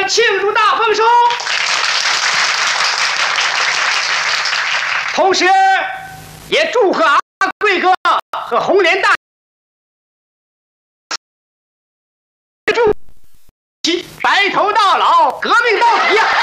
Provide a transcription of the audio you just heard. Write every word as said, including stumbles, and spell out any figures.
们庆祝大丰收，同时也祝贺阿贵哥和红莲大祝其白头到老，革命到底啊！